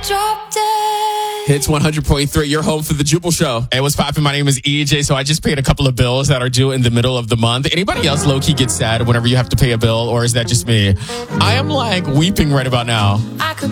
drop dead. Hits 100.3, your home for the Jubal Show. Hey, what's poppin'? My name is EJ. So I just paid a couple of bills that are due in the middle of the month. Anybody else low-key get sad whenever you have to pay a bill, or is that just me? I am like weeping right about now. I could